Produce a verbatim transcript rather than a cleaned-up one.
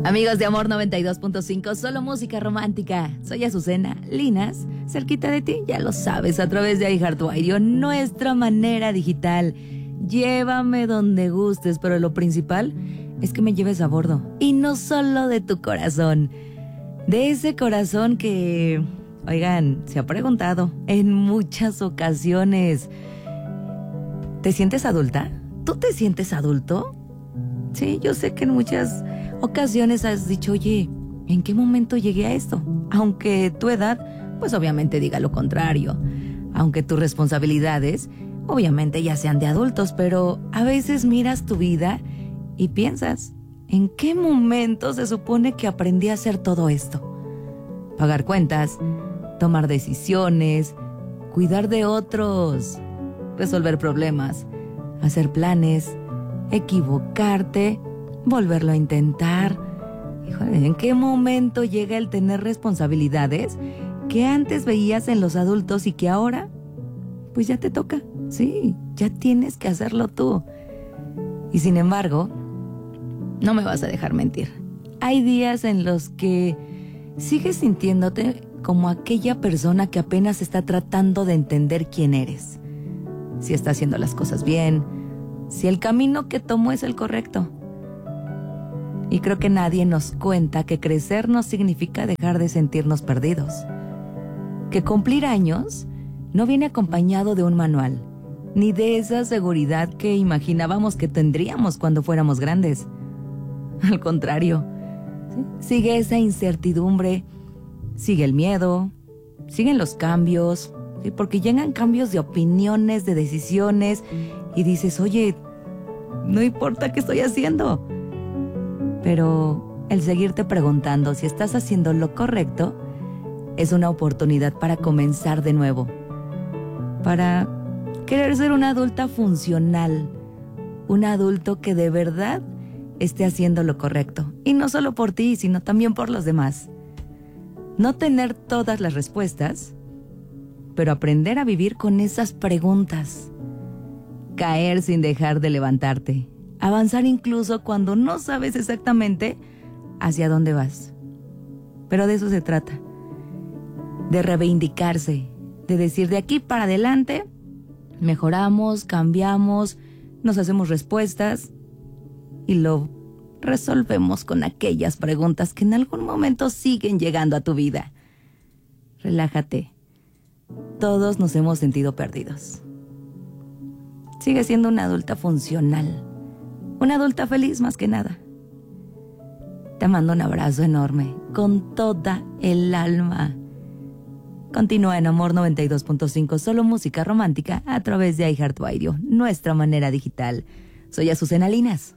Amigos de Amor noventa y dos punto cinco, solo música romántica. Soy Azucena Linas, cerquita de ti, ya lo sabes, a través de iHeartRadio, nuestra manera digital. Llévame donde gustes, pero lo principal es que me lleves a bordo. Y no solo de tu corazón, de ese corazón que, oigan, se ha preguntado en muchas ocasiones, ¿te sientes adulta? ¿Tú te sientes adulto? Sí, yo sé que en muchas ocasiones has dicho, oye, ¿en qué momento llegué a esto? Aunque tu edad, pues obviamente diga lo contrario. Aunque tus responsabilidades, obviamente ya sean de adultos, pero a veces miras tu vida y piensas, ¿en qué momento se supone que aprendí a hacer todo esto? Pagar cuentas, tomar decisiones, cuidar de otros, resolver problemas, hacer planes, equivocarte, volverlo a intentar. Híjole, ¿en qué momento llega el tener responsabilidades que antes veías en los adultos y que ahora, pues ya te toca? Sí, ya tienes que hacerlo tú. Y sin embargo, no me vas a dejar mentir. Hay días en los que sigues sintiéndote como aquella persona que apenas está tratando de entender quién eres. Si está haciendo las cosas bien, si el camino que tomó es el correcto. Y creo que nadie nos cuenta que crecer no significa dejar de sentirnos perdidos. Que cumplir años no viene acompañado de un manual, ni de esa seguridad que imaginábamos que tendríamos cuando fuéramos grandes. Al contrario, ¿sí? Sigue esa incertidumbre, sigue el miedo, siguen los cambios, ¿sí? Porque llegan cambios de opiniones, de decisiones, y dices, oye, no importa qué estoy haciendo. Pero el seguirte preguntando si estás haciendo lo correcto es una oportunidad para comenzar de nuevo, para querer ser una adulta funcional, un adulto que de verdad esté haciendo lo correcto, y no solo por ti, sino también por los demás. No tener todas las respuestas, pero aprender a vivir con esas preguntas. Caer sin dejar de levantarte. Avanzar incluso cuando no sabes exactamente hacia dónde vas. Pero de eso se trata. De reivindicarse, de decir de aquí para adelante, mejoramos, cambiamos, nos hacemos respuestas y lo resolvemos con aquellas preguntas que en algún momento siguen llegando a tu vida. Relájate. Todos nos hemos sentido perdidos. Sigue siendo una adulta funcional, una adulta feliz más que nada. Te mando un abrazo enorme, con toda el alma. Continúa en Amor noventa y dos punto cinco, solo música romántica a través de iHeartRadio, nuestra manera digital. Soy Azucena Linas.